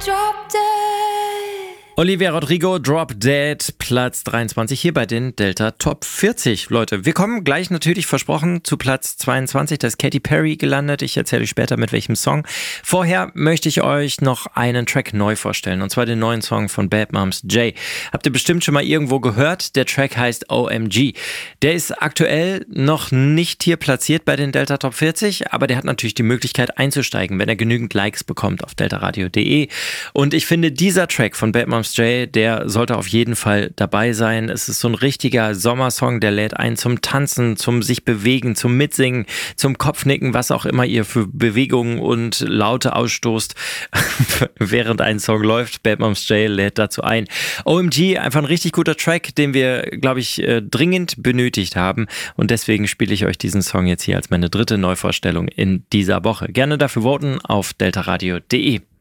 Drop Dead. Olivia Rodrigo, Drop Dead, Platz 23 hier bei den Delta Top 40. Leute, wir kommen gleich natürlich versprochen zu Platz 22. Da ist Katy Perry gelandet. Ich erzähle euch später mit welchem Song. Vorher möchte ich euch noch einen Track neu vorstellen. Und zwar den neuen Song von Bad Moms J. Habt ihr bestimmt schon mal irgendwo gehört. Der Track heißt OMG. Der ist aktuell noch nicht hier platziert bei den Delta Top 40. Aber der hat natürlich die Möglichkeit einzusteigen, wenn er genügend Likes bekommt auf deltaradio.de. Und ich finde, dieser Track von Bad Moms J, der sollte auf jeden Fall dabei sein. Es ist so ein richtiger Sommersong, der lädt ein zum Tanzen, zum sich bewegen, zum Mitsingen, zum Kopfnicken, was auch immer ihr für Bewegungen und Laute ausstoßt, während ein Song läuft. Bad Moms J lädt dazu ein. OMG, einfach ein richtig guter Track, den wir, glaube ich, dringend benötigt haben. Und deswegen spiele ich euch diesen Song jetzt hier als meine dritte Neuvorstellung in dieser Woche. Gerne dafür voten auf deltaradio.de.